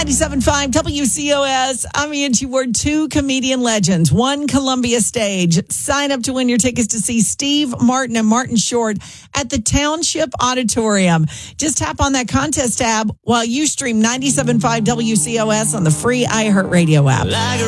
97.5 WCOS. I'm Angie Ward. Two comedian legends, one Columbia stage. Sign up to win your tickets to see Steve Martin and Martin Short at the Township Auditorium. Just tap on that contest tab while you stream 97.5 WCOS on the free iHeartRadio app.